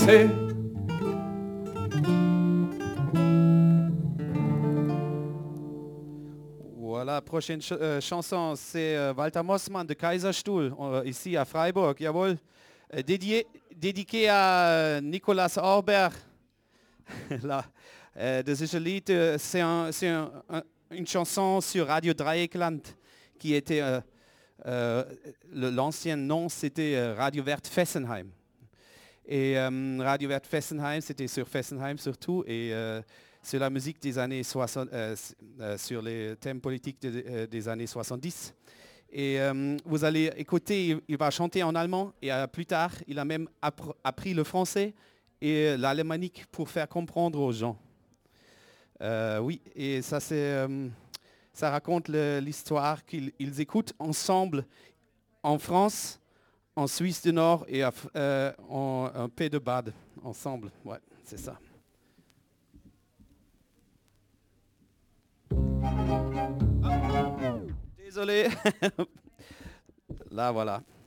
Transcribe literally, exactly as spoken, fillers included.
C'est Voilà, prochaine ch euh, chanson, c'est euh, Walter Mossmann de Kaiserstuhl, euh, ici à Freiburg, jawohl. Euh, dédié, dédié à euh, Nicolas Orber. Là, euh, das ist ein Lied, euh, c'est un, c'est un, un, une chanson sur Radio Dreieckland qui était, euh, euh, l'ancien nom c'était euh, Radio Wert Fessenheim. Et euh, Radio Wert Fessenheim, c'était sur Fessenheim surtout, et euh, sur la musique des années soixante, euh, euh, sur les thèmes politiques de, euh, des années soixante-dix. Et euh, vous allez écouter, il, il va chanter en allemand, et euh, plus tard, il a même appr appris le français et l'alémanique pour faire comprendre aux gens. Euh, oui, et ça, c'est, euh, ça raconte l'histoire qu'ils ils écoutent ensemble en France, en Suisse du Nord et à, euh, en, en Pays de Bade, ensemble. Ouais, c'est ça. Ah, désolé. Là, voilà.